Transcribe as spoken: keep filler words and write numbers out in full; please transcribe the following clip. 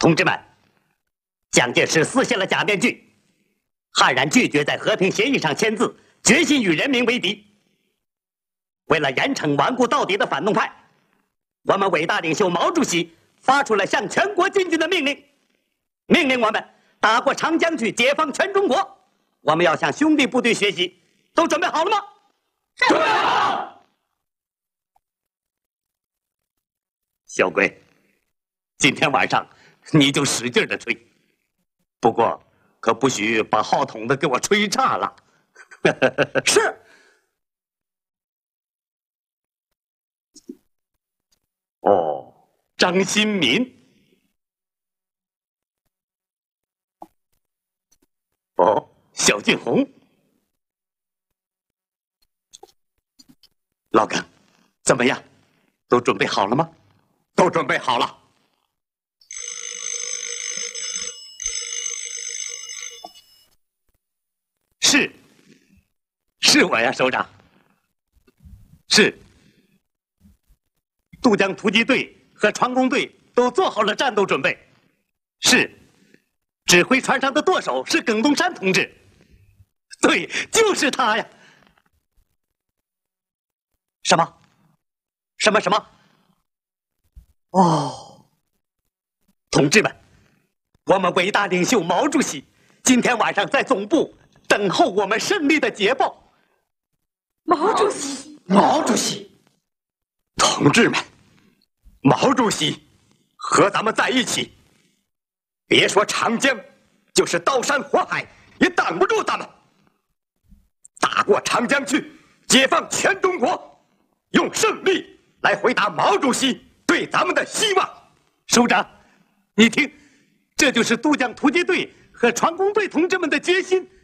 同志们，蒋介石撕下了假面具，悍然拒绝在和平协议上签字，决心与人民为敌。为了严惩顽固到底的反动派，我们伟大领袖毛主席发出了向全国进军的命令，命令我们打过长江去解放全中国。我们要向兄弟部队学习，都准备好了吗？ 准备好。 小鬼，今天晚上你就使劲的吹，不过可不许把号筒子给我吹炸了。 是。 哦，张新民。哦，小俊红。老耿，怎么样？都准备好了吗？ 都准备好了。 是，是我呀，首长。是。渡江突击队和船工队都做好了战斗准备。是。指挥船上的舵手是耿东山同志。对，就是他呀。什么？什么什么？哦，同志们，我们伟大领袖毛主席今天晚上在总部等候我们胜利的捷报。 毛主席， 毛主席，同志们，毛主席和咱们在一起，别说长江，就是刀山火海也挡不住咱们。打过长江去，解放全中国，用胜利来回答毛主席对咱们的希望。 首长，你听，这就是渡江突击队和船工队同志们的决心。